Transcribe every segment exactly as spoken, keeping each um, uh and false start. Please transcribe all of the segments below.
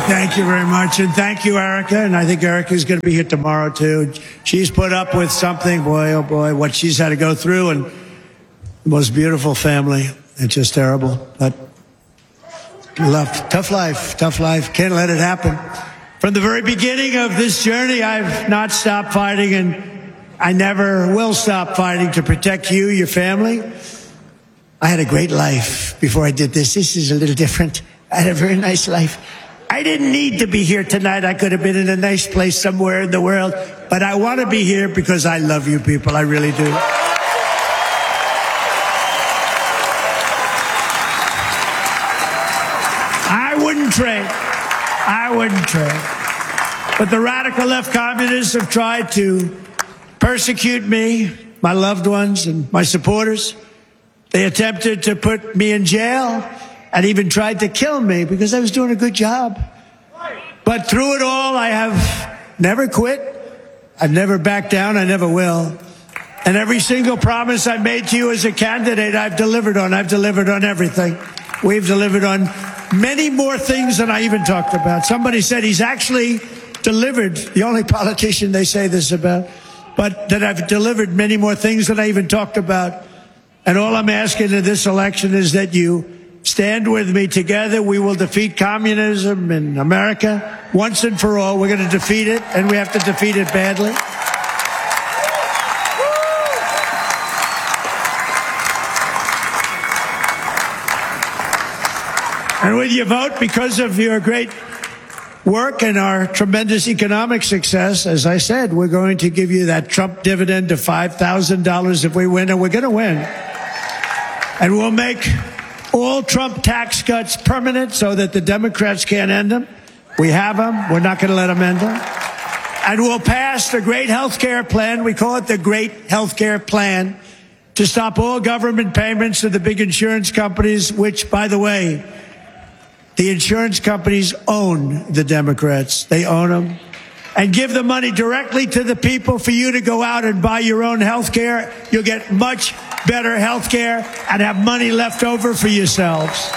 Thank you very much. And thank you, Erica. And I think Erica's going to be here tomorrow, too. She's put up with something, boy, oh, boy, what she's had to go through. And the most beautiful family. It's just terrible. But love, tough life, tough life. Can't let it happen. From the very beginning of this journey, I've not stopped fighting, and I never will stop fighting to protect you, your family. I had a great life before I did this. This is a little different. I had a very nice life. I didn't need to be here tonight. I could have been in a nice place somewhere in the world. But I want to be here because I love you people. I really do. I wouldn't trade. I wouldn't trade. But the radical left communists have tried to persecute me, my loved ones, and my supporters. They attempted to put me in jail and even tried to kill me because I was doing a good job. But through it all, I have never quit. I've never backed down. I never will. And every single promise I made to you as a candidate, I've delivered on. I've delivered on everything. We've delivered on many more things than I even talked about. Somebody said he's actually delivered, the only politician they say this about, but that I've delivered many more things than I even talked about. And all I'm asking in this election is that you stand with me. Together we will defeat communism in America once and for all. We're going to defeat it, and we have to defeat it badly. And with your vote, because of your great work and our tremendous economic success, as I said, we're going to give you that Trump dividend of five thousand dollars if we win, and we're going to win. And we'll make all Trump tax cuts permanent so that the Democrats can't end them. We have them. We're not going to let them end them. And we'll pass the great health care plan. We call it the great health care plan to stop all government payments to the big insurance companies, which, by the way, the insurance companies own the Democrats. They own them. And give the money directly to the people for you to go out and buy your own health care. You'll get much better health care and have money left over for yourselves.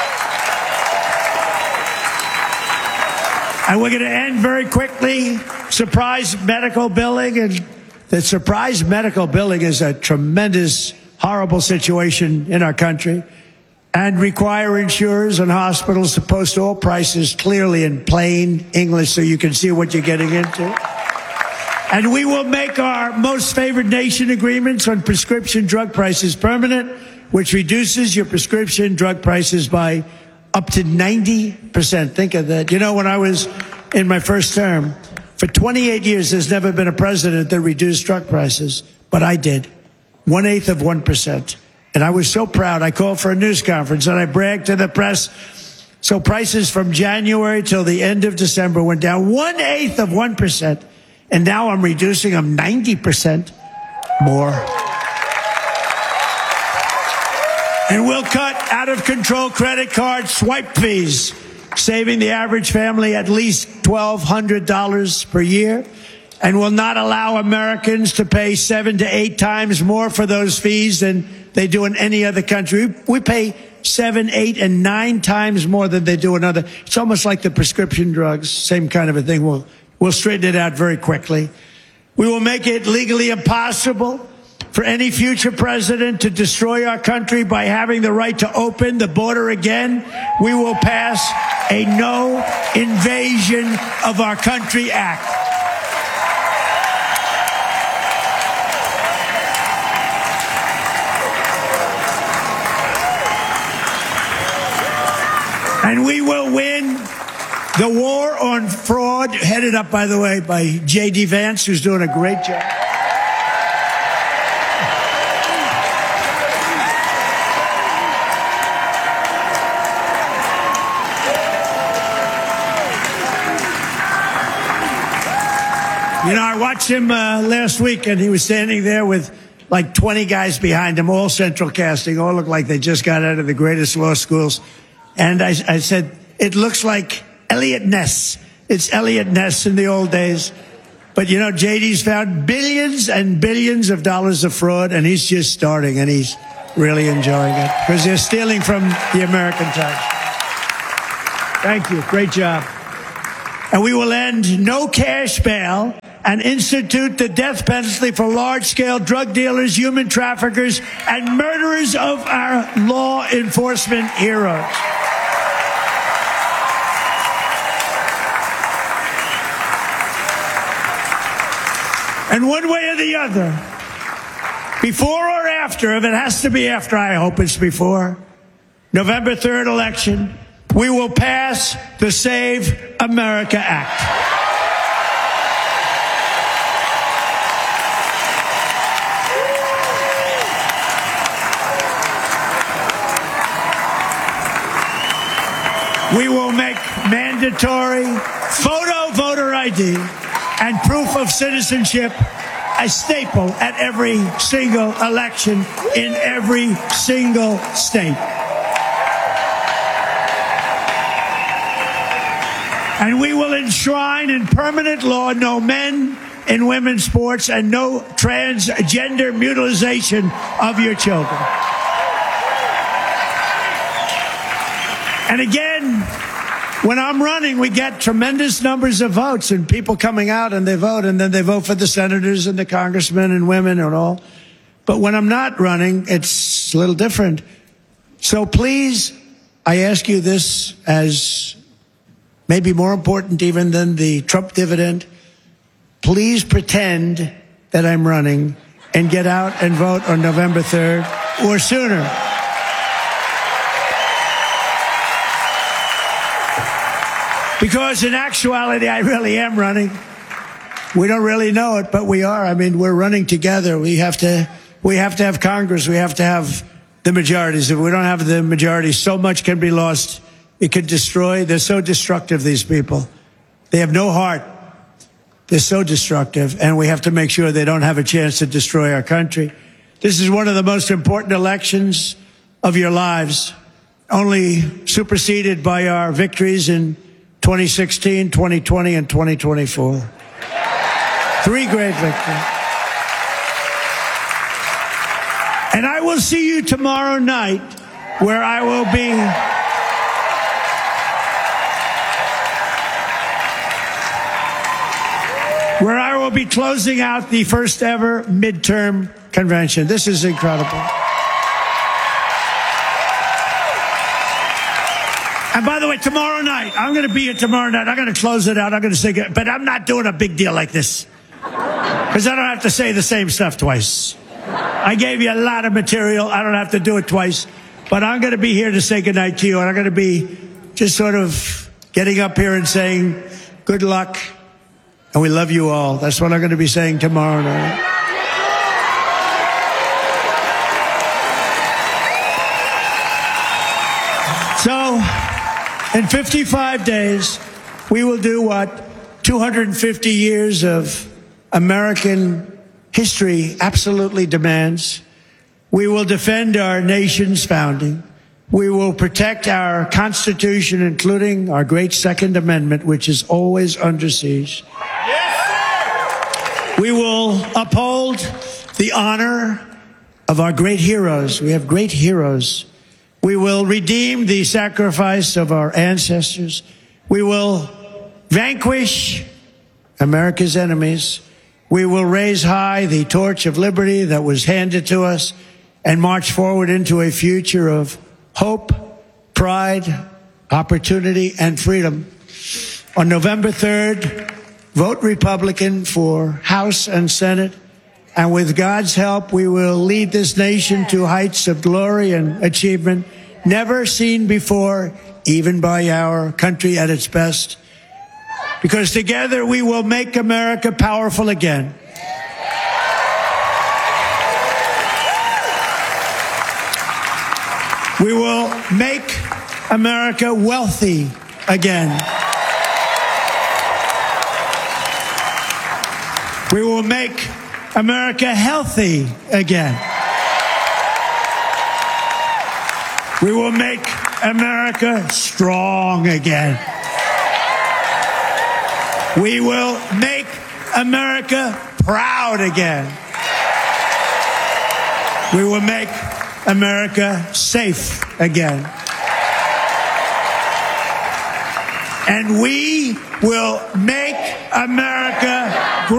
And we're going to end very quickly surprise medical billing. And the surprise medical billing is a tremendous, horrible situation in our country. And require insurers and hospitals to post all prices clearly in plain English so you can see what you're getting into. And we will make our most favored nation agreements on prescription drug prices permanent, which reduces your prescription drug prices by up to ninety percent. Think of that. You know, when I was in my first term, for twenty-eight years, there's never been a president that reduced drug prices, but I did. One-eighth of one percent. And I was so proud. I called for a news conference and I bragged to the press. So prices from January till the end of December went down one eighth of one percent. And now I'm reducing them ninety percent more. And we'll cut out of control credit card swipe fees, saving the average family at least twelve hundred dollars per year. And will not allow Americans to pay seven to eight times more for those fees than they do in any other country. We pay seven, eight, and nine times more than they do in other. It's almost like the prescription drugs, same kind of a thing. We'll, we'll straighten it out very quickly. We will make it legally impossible for any future president to destroy our country by having the right to open the border again. We will pass a No Invasion of Our Country Act. And we will win the war on fraud, headed up, by the way, by J D Vance, who's doing a great job. You know, I watched him uh, last week, and he was standing there with like twenty guys behind him, all central casting, all look like they just got out of the greatest law schools. And I, I said, it looks like Elliot Ness. It's Elliot Ness in the old days. But, you know, J D's found billions and billions of dollars of fraud, and he's just starting, and he's really enjoying it because they're stealing from the American tax. Thank you. Great job. And we will end no cash bail and institute the death penalty for large-scale drug dealers, human traffickers, and murderers of our law enforcement heroes. And one way or the other, before or after, if it has to be after, I hope it's before, November third election, we will pass the Save America Act. We will make mandatory photo voter I D and proof of citizenship a staple at every single election in every single state. And we will enshrine in permanent law no men in women's sports and no transgender mutilation of your children. And again, when I'm running, we get tremendous numbers of votes and people coming out and they vote, and then they vote for the senators and the congressmen and women and all. But when I'm not running, it's a little different. So please, I ask you this as maybe more important even than the Trump dividend. Please pretend that I'm running and get out and vote on November third or sooner. Because in actuality, I really am running. We don't really know it, but we are. I mean, we're running together. We have to, we have to have Congress. We have to have the majorities. If we don't have the majority, so much can be lost. It could destroy. They're so destructive, these people. They have no heart. They're so destructive, and we have to make sure they don't have a chance to destroy our country. This is one of the most important elections of your lives, only superseded by our victories in twenty sixteen, twenty twenty, and twenty twenty-four. Three great victories. And I will see you tomorrow night, where I will be where I will be closing out the first ever midterm convention. This is incredible. And by the way, tomorrow night, I'm going to be here tomorrow night. I'm going to close it out. I'm going to sing it. But I'm not doing a big deal like this, because I don't have to say the same stuff twice. I gave you a lot of material. I don't have to do it twice. But I'm going to be here to say goodnight to you. And I'm going to be just sort of getting up here and saying good luck. And we love you all. That's what I'm going to be saying tomorrow night. So, in fifty-five days, we will do what two hundred fifty years of American history absolutely demands. We will defend our nation's founding. We will protect our Constitution, including our great Second Amendment, which is always under siege. Yes, sir. We will uphold the honor of our great heroes. We have great heroes. We will redeem the sacrifice of our ancestors. We will vanquish America's enemies. We will raise high the torch of liberty that was handed to us and march forward into a future of hope, pride, opportunity, and freedom. On November third, vote Republican for House and Senate. And with God's help, we will lead this nation to heights of glory and achievement never seen before, even by our country at its best. Because together we will make America powerful again. We will make America wealthy again. We will make America healthy again. We will make America strong again. We will make America proud again. We will make America safe again. and we will make America great.